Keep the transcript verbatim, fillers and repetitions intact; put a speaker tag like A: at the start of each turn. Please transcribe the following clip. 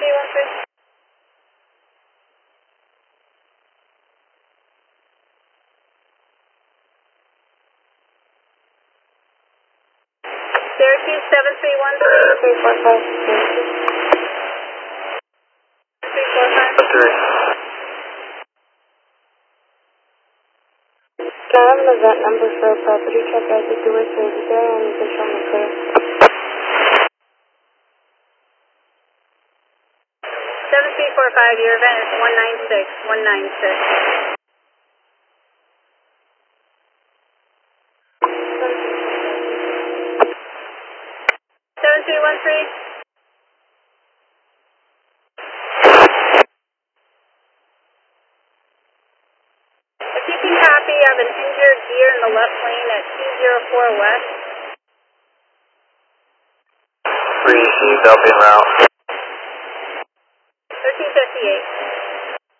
A: three one three. Syracuse seven three one three. three four five. three four five.
B: three.
A: Can I have an event number for a property check? I did do a survey there and you can show me clear. seven three four five, your event is one nine six, one nine six. seven three one three. If you can copy, I have an injured deer in the left lane at two zero four west.
B: Three, I'll be en route.
A: thirteen fifty-eight.